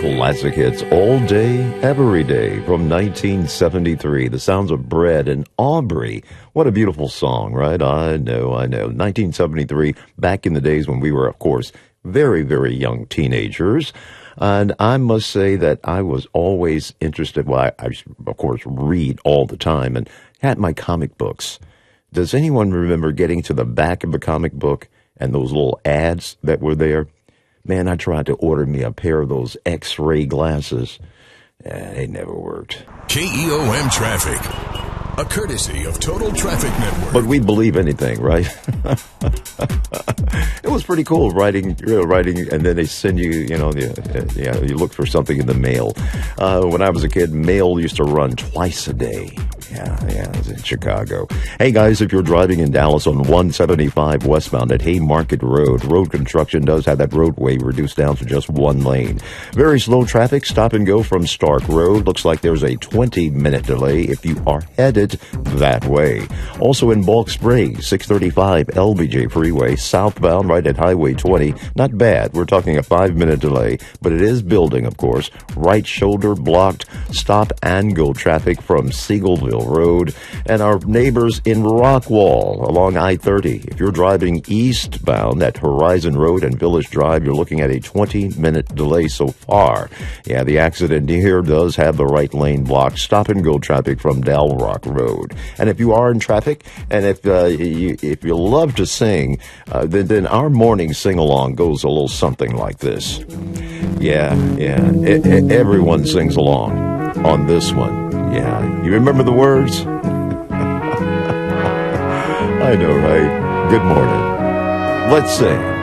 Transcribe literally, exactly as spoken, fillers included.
classic hits all day, every day from nineteen seventy-three. The Sounds of Bread and Aubrey. What a beautiful song, right? I know, I know. nineteen seventy-three, back in the days when we were, of course, very, very young teenagers. And I must say that I was always interested. Well, I, I of course, read all the time and had my comic books. Does anyone remember getting to the back of the comic book and those little ads that were there? Man, I tried to order me a pair of those X-ray glasses. Uh, they never worked. K E O M Traffic, a courtesy of Total Traffic Network. But we believe anything, right? It was pretty cool writing, you know, writing, and then they send you, you know, the, uh, yeah, you look for something in the mail. Uh, when I was a kid, mail used to run twice a day. Yeah, yeah, it was in Chicago. Hey guys, if you're driving in Dallas on one seventy-five westbound at Haymarket Road, road construction does have that roadway reduced down to just one lane. Very slow traffic, stop and go from Stark Road. Looks like there's a twenty minute delay if you are headed that way. Also in Balk Springs, six thirty-five L B J Freeway, southbound right at Highway twenty. Not bad. We're talking a five minute delay, but it is building, of course. Right shoulder blocked, stop and go traffic from Seagleville Road, and our neighbors in Rockwall along I thirty. If you're driving eastbound at Horizon Road and Village Drive, you're looking at a twenty minute delay so far. Yeah, the accident here does have the right lane blocked. Stop and go traffic from Dal Rock Road. And if you are in traffic, and if uh, you, if you love to sing, uh, then, then our morning sing-along goes a little something like this. Yeah, yeah, e- e- everyone sings along on this one. Yeah, you remember the words? I know, right? Good morning. Let's sing.